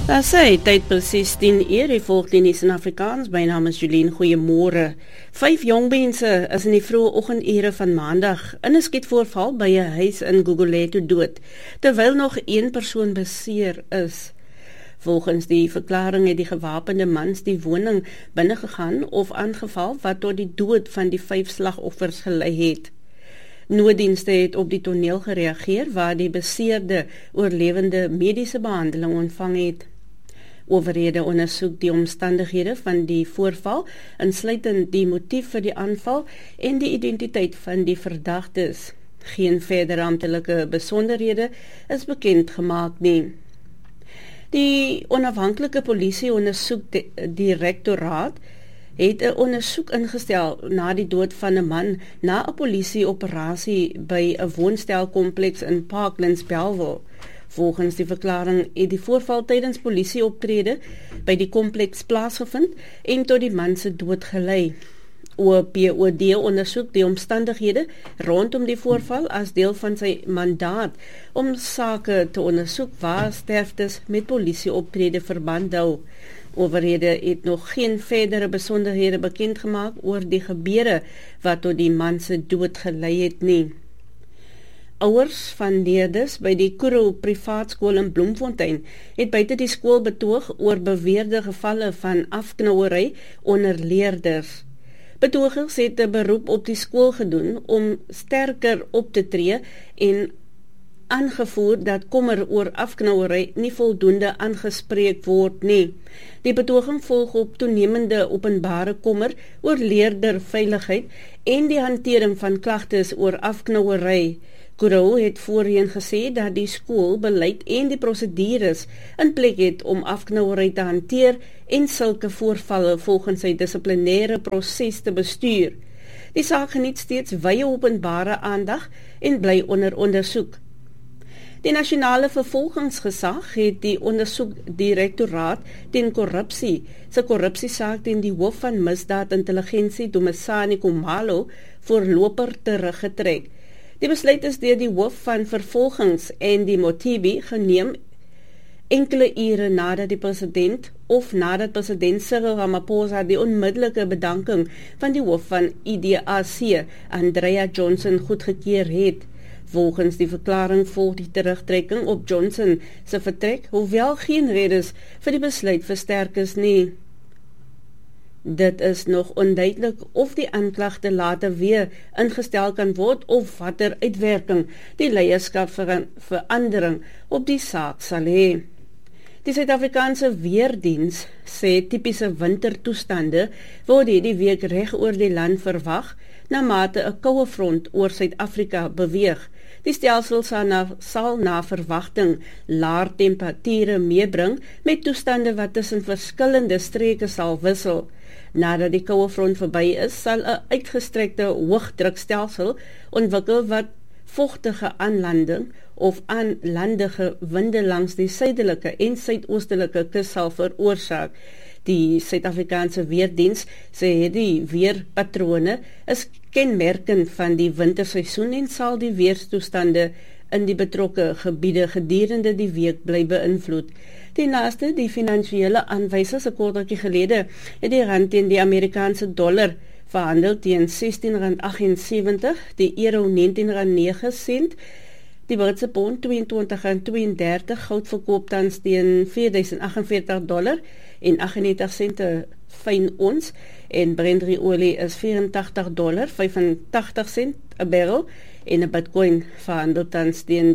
Daar sê, tyd presies 10 uur, die volgende nuus in Afrikaans. My naam is Jolien, goeiemôre. 5 jong mense is in die vroeë oggendure van maandag in 'n skietvoorval by 'n huis in Gugulethu dood, terwyl nog een persoon beseer is. Volgens die verklaring het die gewapende mans die woning binnegegaan of aangeval wat tot die dood van die 5 slagoffers gelei het. Nooddienste het op die toneel gereageer waar die beseerde oorlewende mediese behandeling ontvang het. Owerhede ondersoek die omstandighede van die voorval, insluitend die motief vir die aanval en die identiteit van die verdagtes. Geen verdere amptelike besonderhede is bekend gemaak nie. Die onafhanklike polisie-ondersoekdirektoraat het 'n ondersoek ingestel na die dood van 'n man na 'n polisieoperasie by 'n woonstelkompleks in Parklands, Bellville. Volgens die verklaring het die voorval tydens polisieoptrede by die kompleks plaasgevind en tot die man se dood gelei. OPOD ondersoek die omstandighede rondom die voorval as deel van sy mandaat om sake te ondersoek waar sterftes met polisieoptrede verband hou. Owerhede het nog geen verdere besonderhede bekend gemaak oor die gebeure wat tot die man se dood gelei het nie. Ouers van leerders by die Kuro privaatskool in Bloemfontein het buite die skool betoog oor beweerde gevalle van afknouery onder leerders. Betogers het 'n beroep op die skool gedoen om sterker op te tree en aangevoer dat kommer oor afknouery nie voldoende aangespreek word nie. Die betoging volg op toenemende openbare kommer oor leerderveiligheid en die hantering van klagtes oor afknouery. Kuro het voorheen gesê dat die skool beleid en die prosedures in plek het om afknouery te hanteer en sulke voorvalle volgens sy dissiplinêre proses te bestuur. Die saak geniet steeds wye openbare aandag en bly onder ondersoek. Die nasionale vervolgingsgesag het die ondersoekdirektoraat teen korrupsie se korrupsiesaak teen die hoof van misdaadintelligensie Dumisani Khumalo voorloper teruggetrek. Die besluit is deur die hoof van vervolgings en die Motibi geneem enkele ure nadat president Cyril Ramaphosa die onmiddellike bedanking van die hoof van IDAC, Andrea Johnson, goedgekeur het. Volgens die verklaring volg die terugtrekking op Johnson se vertrek, hoewel geen redes vir die besluit versterk is nie. Dit is nog onduidelik of die aanklagte later weer ingestel kan word of watter uitwerking die leierskapverandering op die saak sal hê. Die Suid-Afrikaanse Weerdiens sê tipiese wintertoestande word hierdie week reg oor die land verwag, na mate 'n koue front oor Suid-Afrika beweeg. Die stelsel sal na verwagting laer temperature meebring met toestande wat tussen verskillende streke sal wissel. Nadat die koue front verby is, sal 'n uitgestrekte hoëdrukstelsel ontwikkel wat vochtige aanlanding of aanlandige winde langs die suidelike en suidoostelike kus sal veroorsaak. Die Suid-Afrikaanse Weerdiens sê die weerpatrone is kenmerkend van die winterseisoen en sal die weerstoestande in die betrokke gebiede gedurende die week bly beïnvloed. Ten laaste, die finansiële aanwysers 'n kort rukkie gelede het die rand teen die Amerikaanse dollar verhandel teen R16.78, die euro R19.09, die Britse pond R22.32, goud verkoop tans teen $4.048 en 98 sente fyn ons, en Brent olie is $84.85 'n barrel, en 'n Bitcoin verhandel tans teen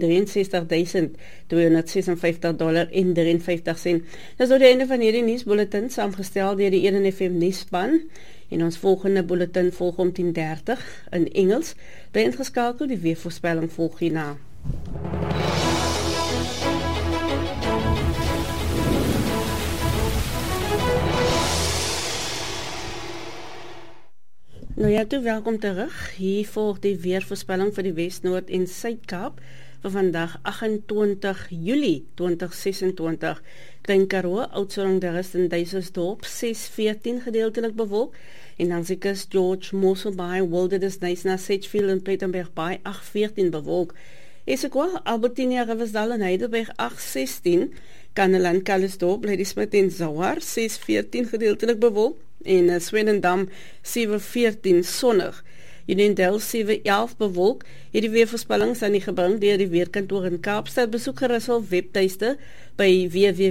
$63.256.53. Dis nou die einde van hierdie nuusbulletin, saamgestel deur die Eden FM nuusspan, en ons volgende bulletin volg om 10:30 in Engels. Bly ingeskakel, die weervoorspelling volg hierna. Nou ja, welkom terug. Hier volg die weervoorspelling vir die Wes, Noord en Suid-Kaap vir vandag 28 Julie 2026. Klein Karoo, Oudtshoorn, Darriston, Duiselsdorp 6:14 gedeeltelik bewolk, en dan se kus George, Mossel Bay, Wilderness, Knysna, Sedgefield en Plettenberg Bay 8:14 bewolk. Esekwal, Albertinia, Riversdal en Heidelberg 8:16, Kannaland, Calitzdorp, Ladysmith en Zouar 6-14 gedeeltelik bewolk en Swellendam 7-14 sonnig. Unionville 7-11 bewolk. Hierdie weervoorspellings aan die gebring deur die weerkantoor in Kaapstad. Besoek gerus hul webtuiste by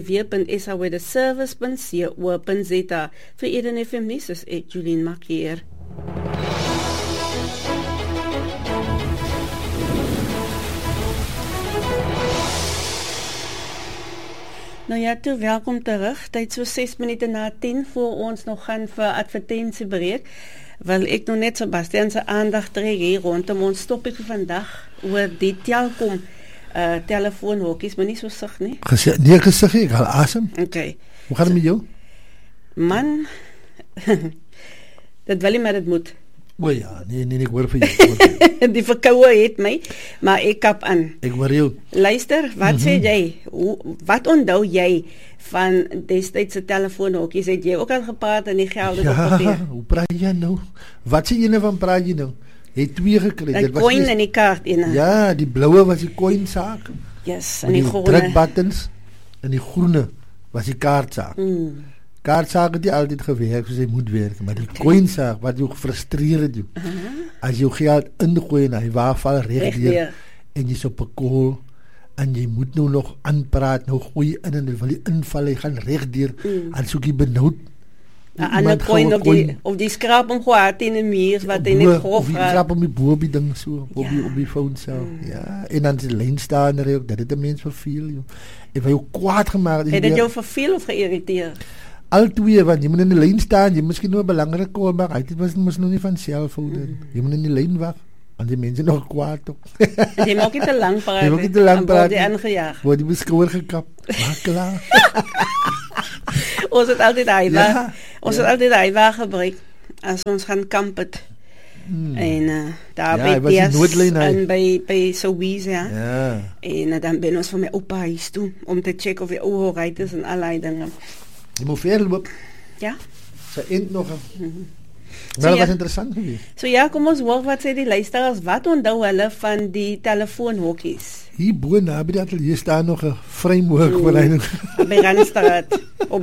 www.saweatherservice.co.za. Vir Eden FM nuus is ek Julien Mackier. Nou ja, toe, welkom terug. Tyd so 6 minute na 10 voor ons nog gaan vir advertentiebreek. Wil ek nog net Sebastian se aandag trek hier rondom ons topik vir vandag oor die Telkom telefoonhokkies, maar nie so sug nie. Nee, gesig ek al asem. Okay. Hoe gaan dit met jou? Man, dit wil nie, maar dit moet. O ja, nee, ek hoor vir jou. Die verkoue het my, maar ek kap aan. Ek hoor jou. Luister, wat sê jy? Wat onthou jy van destydse telefoonhokkies? Het jy ook al gepraat in die gelde Ja, hoe praat jy nou? Wat sê jy van praat jy nou? Jy het 2 gekry. Die coin en die kaart ene. Ja, die bloue was die coin saak. Yes, en die groene. Drukbuttons en die groene was die kaartsaak. Kaartsaak het nie altyd gewerk soos hy moet werk, maar die coinsaak wat jou frustreer het jou. As jy geld ingooi en hy val reg deur en jy's op 'n call en jy moet nou nog aanpraat, nou gooi in en wil jy inval, hy gaan reg deur en soek jy benoud. 'n ander coin of die skraap om gehad in 'n muur wat hy net grof het. Of die skraap om die bobie ding so, op die phone self. Ja, en dan die lyn staan er ook, dat het 'n mens verveel jou. En jy kwaad gemaak. Het dit jou verveel of geïrriteer? Al twee, want jy moet in die lyn staan, jy miskien nou 'n belangrike call maak, hy was nog nie van self hou dit. Jy moet in die lyn wag, want die mense nog kwaad ook. En jy maak nie te lank praat. Jy maak nie te lank praat. Word jy aangejaag. Word jy beskouer gekap. Maar klaar. Ons het altyd hy waar gebruik as ons gaan kamp het. En daar by Soweto, ja. En dan ben ons van my oupa huis toe om te check of die ou alright is en allerlei dinge. Jy moet ver loop. Ja. Sy eind nog. Maar wat interessant geweest. So ja, kom ons hoor wat sê die luisteraars, wat onthou hulle van die telefoonhokkies? Hier bo naby die ateljee staan nog 'n framework vir hy. By Randstad.